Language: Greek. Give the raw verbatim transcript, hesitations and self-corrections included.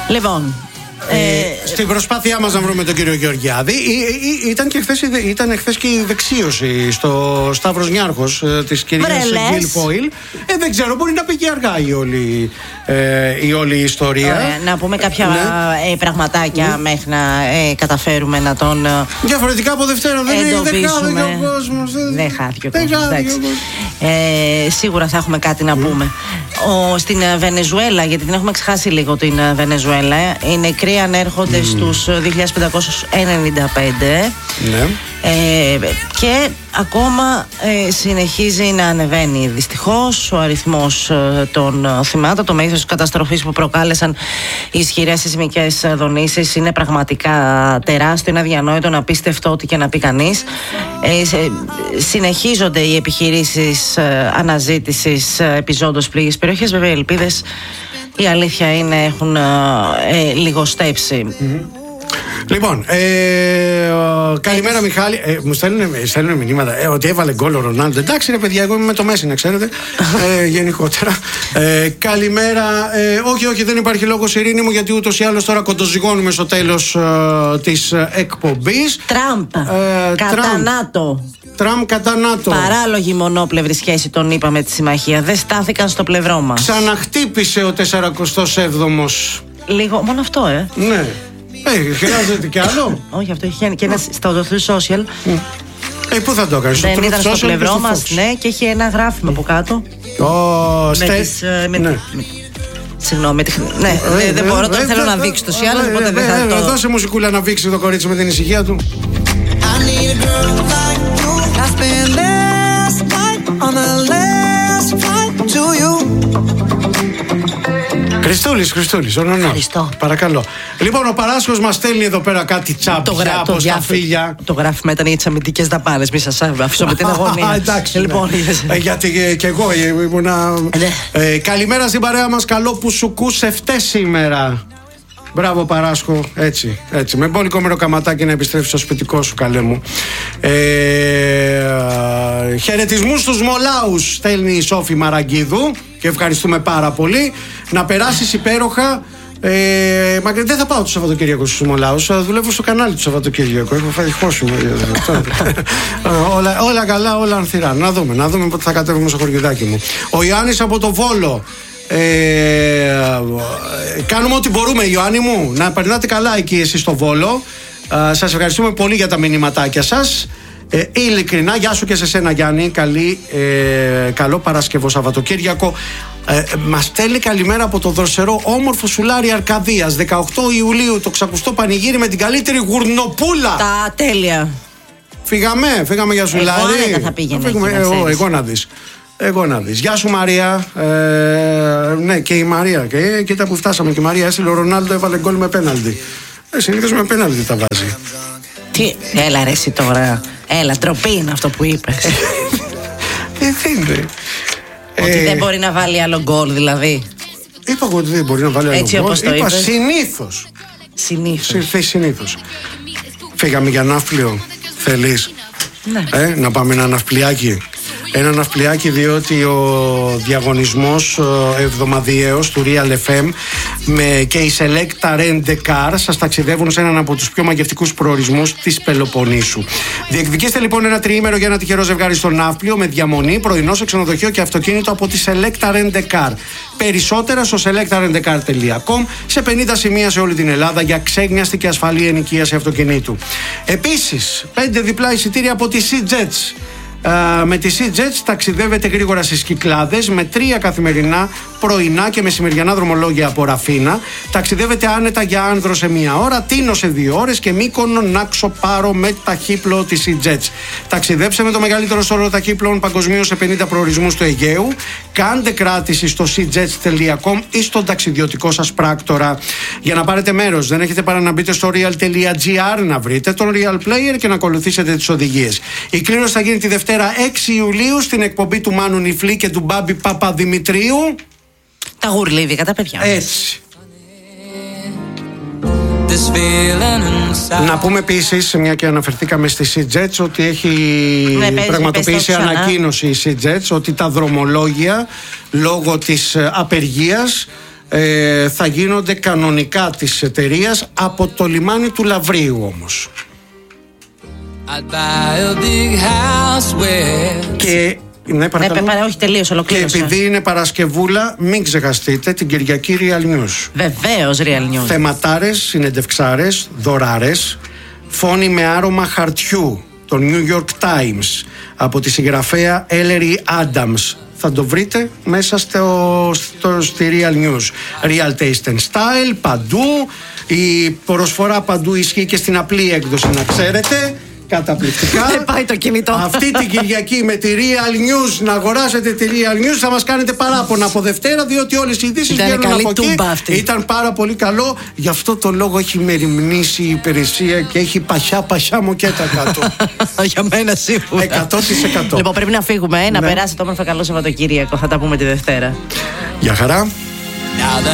Λοιπόν. Ε, στην προσπάθειά μας να βρούμε τον κύριο Γεωργιάδη, ήταν και χθες, ήταν χθες και η δεξίωση στο Σταύρος Νιάρχος της κυρίας Γκίλ Φόιλ. Ε, δεν ξέρω, μπορεί να πήγε αργά η όλη, ε, η όλη ιστορία. Ωραία, να πούμε κάποια ναι. ε, πραγματάκια ναι. μέχρι να ε, καταφέρουμε να τον ε, διαφορετικά από Δευτέρα δεν, δεν χάθηκε ο κόσμος. Δεν χάθηκε ο κόσμος. Ε, σίγουρα θα έχουμε κάτι να πούμε. Ο, στην Βενεζουέλα, γιατί την έχουμε ξεχάσει λίγο την Βενεζουέλα, οι νεκροί ανέρχονται mm. στους δύο χιλιάδες πεντακόσιους ενενήντα πέντε. Ναι. Ε, και ακόμα ε, συνεχίζει να ανεβαίνει δυστυχώς ο αριθμός ε, των ε, θυμάτων. Το μέγεθος της καταστροφής που προκάλεσαν οι ισχυρές σεισμικές δονήσεις είναι πραγματικά τεράστιο, είναι αδιανόητο, απίστευτο, ό,τι και να πει κανείς. Ε, σε, συνεχίζονται οι επιχειρήσεις ε, αναζήτησης ε, επιζώντος πλήγης περιοχές. Βέβαια οι ελπίδες, η αλήθεια είναι, έχουν ε, ε, λιγοστέψει. Mm-hmm. Λοιπόν, ε, ο, καλημέρα Έτσι. Μιχάλη. Ε, μου στέλνουν, στέλνουν μηνύματα ε, ότι έβαλε γκολ ο Ρονάλντο. Εντάξει, ρε παιδιά, εγώ είμαι με το Μέση, να ξέρετε. ε, γενικότερα. Ε, καλημέρα. Ε, όχι, όχι, δεν υπάρχει λόγος, ειρήνη μου, γιατί ούτως ή άλλως τώρα κοντοζυγώνουμε στο τέλος ε, της ε, εκπομπής. Τραμπ. Ε, κατά ΝΑΤΟ. Τραμπ κατά ΝΑΤΟ. Παράλογη μονόπλευρη σχέση, τον είπαμε, με τη συμμαχία. Δεν στάθηκαν στο πλευρό μας. Ξαναχτύπησε ο σαραντά έβδομος. Λίγο, μόνο αυτό, ε. Ναι. Ε, χρειάζεται κι άλλο. Όχι, αυτό είχε και ένα στο social. Ε, πού θα το έκανες? Δεν ήταν στο πλευρό μας, ναι, και έχει ένα γράφημα από κάτω. Ω, Συγγνώμη, ναι, δεν μπορώ, τώρα θέλω να δείξω τους ή άλλους, οπότε δεν θα το... Δώσε μουσικούλα να δείξει το κορίτσι με την ησυχία του. Χριστούλης, Χριστούλης, ο Νονός. Ευχαριστώ. Παρακαλώ. Λοιπόν, ο Παράσχος μας στέλνει εδώ πέρα κάτι τσάπια από στα φίλια. Το γράφημα ήταν για τις αμυντικές δαπάνες. Μη σας αφήσω με την αγωνία. Εντάξει. Λοιπόν, ναι. ε, γιατί και εγώ ήμουνα. Ναι. ε, καλημέρα στην παρέα μας. Καλό που σου κούσεφτε σήμερα. Μπράβο Παράσχο, έτσι, έτσι. Με μπόλικο μεροκαματάκι να επιστρέψεις στο σπιτικό σου, καλέ μου. Ε, χαιρετισμούς στους Μολάους στέλνει η Σόφη Μαραγκίδου και ευχαριστούμε πάρα πολύ. Να περάσεις υπέροχα. Ε, μα δεν θα πάω το Σαββατοκύριακο στους Μολάους. Θα δουλεύω στο κανάλι του Σαββατοκύριακο. Έχω φάει χώσιμο. όλα, όλα καλά, όλα ανθυρά. Να δούμε, να δούμε πότε θα κατέβουμε στο χωριουδάκι μου. Ο Ιωάννης από το Βόλο. Ε, κάνουμε ό,τι μπορούμε, Ιωάννη μου, να περνάτε καλά εκεί εσείς στο Βόλο. ε, Σας ευχαριστούμε πολύ για τα μηνύματάκια σας. ε, Ειλικρινά, γεια σου και σε σένα Γιάννη. Καλή, ε, καλό Παρασκευό Σαββατοκύριακο. ε, Μας στέλνει καλημέρα από το δροσερό όμορφο Σουλάρι Αρκαδίας. δεκαοκτώ Ιουλίου το ξακουστό πανηγύρι με την καλύτερη γουρνοπούλα. Τα τέλεια. Φύγαμε, φύγαμε για Σουλάρι. Εγώ άνετα θα πήγαινε εκεί, να εγώ, εγώ να δεις. Εγώ να δεις. Γεια σου Μαρία. ε, Ναι, και η Μαρία. Και κοίτα που φτάσαμε. Και η Μαρία έστειλε, ο Ρονάλντο έβαλε γκολ με πέναλτι. ε, Συνήθως με πέναλτι τα βάζει. Τι, έλα ρε εσύ τώρα. Έλα, ντροπή είναι αυτό που είπες. Ε, δεν είναι. Ότι ε, δεν μπορεί να βάλει άλλο γκολ, δηλαδή. Είπα εγώ ότι δεν μπορεί να βάλει άλλο γκολ. Έτσι όπως το είπα είπες. συνήθως. Συνήθως. Συ, συνήθως. Φύγαμε για ναύπλιο. Θέλεις? Ναι. ε, Να πάμε ένα ναυπλιάκι. Ένα ναυπλιάκι, διότι ο διαγωνισμός εβδομαδιαίος του Real εφ εμ με και η Selecta Rent a Car σας ταξιδεύουν σε έναν από τους πιο μαγευτικούς προορισμούς της Πελοποννήσου. Διεκδικήστε λοιπόν ένα τριήμερο για ένα τυχερό ζευγάρι στο ναύπλιο με διαμονή, πρωινό σε ξενοδοχείο και αυτοκίνητο από τη Selecta Rent a Car. Περισσότερα στο selecta rent a car τελεία com, σε πενήντα σημεία σε όλη την Ελλάδα για ξέγνιαστη και ασφαλή ενοικίαση αυτοκινήτου. Επίσης, πέντε διπλά εισιτήρια από τη SeaJets. Uh, με τη SeaJets ταξιδεύετε γρήγορα στις Κυκλάδες με τρία καθημερινά, πρωινά και μεσημεριανά δρομολόγια από Ραφίνα. Ταξιδεύετε άνετα για Άνδρο σε μία ώρα, Τίνο σε δύο ώρες και Μύκονο, Νάξο, Πάρο με ταχύπλο της SeaJets. Ταξιδέψτε με το μεγαλύτερο στόλο ταχύπλων παγκοσμίως σε πενήντα προορισμούς του Αιγαίου. Κάντε κράτηση στο seajets τελεία com ή στον ταξιδιωτικό σας πράκτορα. Για να πάρετε μέρος, δεν έχετε παρά να μπείτε στο real τελεία gr, να βρείτε τον Real Player και να ακολουθήσετε τις οδηγίες. Η κλήρωση θα γίνει τη Δευτέρα έξι Ιουλίου στην εκπομπή του Μάνου Νιφλή και του Μπάμπη Παπαδημητρίου. Τα γουρλίδικα, τα παιδιά. Έτσι. Να πούμε επίσης, μια και αναφερθήκαμε στη SeaJets, ότι έχει ναι, πες, πραγματοποιήσει πες ανακοίνωση η SeaJets ότι τα δρομολόγια λόγω της απεργίας ε, θα γίνονται κανονικά της εταιρείας από το λιμάνι του Λαβρίου όμως. Και ναι, παρακαλώ. Ναι, όχι, τελείως, ολοκλήρωσε. Και επειδή είναι Παρασκευούλα, μην ξεχαστείτε την Κυριακή Real News. Βεβαίως, Real News. Θεματάρες, συνεντευξάρες, δωράρες, φόνοι με άρωμα χαρτιού, το New York Times, από τη συγγραφέα Ellery Adams. Θα το βρείτε μέσα στο, στο, στη Real News. Real Taste and Style, παντού. Η προσφορά παντού ισχύει και στην απλή έκδοση, να ξέρετε. Καταπληκτικά. Δεν πάει το κινητό. Αυτή την Κυριακή με τη Real News, να αγοράσετε τη Real News, θα μας κάνετε παράπονα από Δευτέρα, διότι όλες οι ειδήσεις βγαίνουν από εκεί. Αυτή. Ήταν πάρα πολύ καλό. Γι' αυτό το λόγο έχει μεριμνήσει η υπηρεσία και έχει παχιά παχιά μοκέτα κάτω. Για μένα σίγουρα. εκατό τοις εκατό. Λοιπόν, πρέπει να φύγουμε. Ε, να ναι. περάσει το όμορφο καλό Σαββατοκύριακο. Θα τα πούμε τη Δευτέρα. Γεια χαρά.